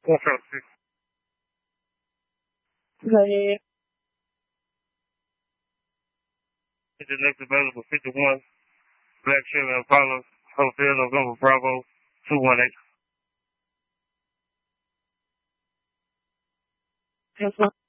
156. Go ahead. The next available 51, Black Chevy Impala, Hotel November Bravo 218. That's fine.